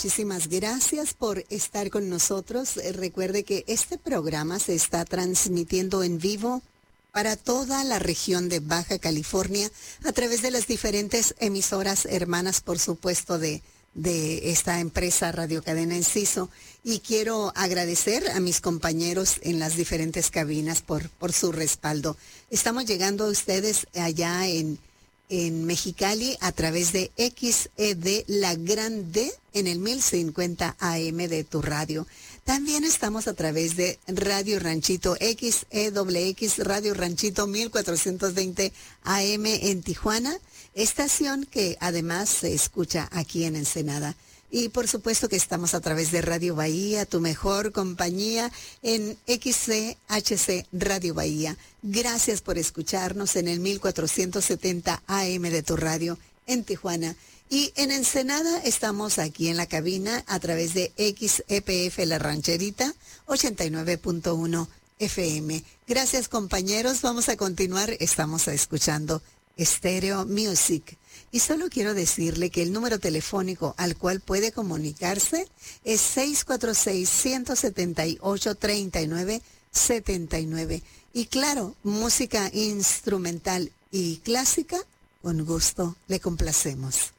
muchísimas gracias por estar con nosotros. Recuerde que este programa se está transmitiendo en vivo para toda la región de Baja California a través de las diferentes emisoras hermanas, por supuesto, de esta empresa Radio Cadena Enciso. Y quiero agradecer a mis compañeros en las diferentes cabinas por su respaldo. Estamos llegando a ustedes allá en Mexicali a través de XED La Grande en el 1050 AM de tu radio. También estamos a través de Radio Ranchito XEWX Radio Ranchito 1420 AM en Tijuana, estación que además se escucha aquí en Ensenada. Y por supuesto que estamos a través de Radio Bahía, tu mejor compañía, en XCHC Radio Bahía. Gracias por escucharnos en el 1470 AM de tu radio en Tijuana. Y en Ensenada estamos aquí en la cabina a través de XEPF La Rancherita 89.1 FM. Gracias, compañeros. Vamos a continuar. Estamos escuchando Stereo Music. Y solo quiero decirle que el número telefónico al cual puede comunicarse es 646-178-3979. Y claro, música instrumental y clásica, con gusto le complacemos.